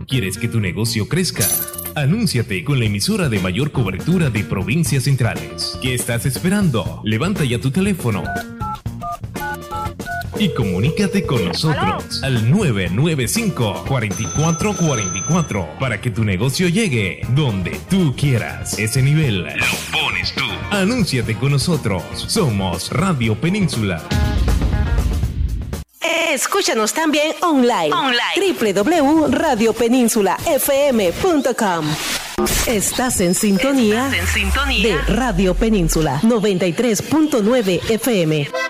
¿Quieres que tu negocio crezca? Anúnciate con la emisora de mayor cobertura de provincias centrales. ¿Qué estás esperando? Levanta ya tu teléfono y comunícate con nosotros al 995-4444 para que tu negocio llegue donde tú quieras. Ese nivel lo pones tú. Anúnciate con nosotros. Somos Radio Península. Escúchanos también online. www.radiopeninsula.fm.com. Estás en sintonía de Radio Península 93.9 FM.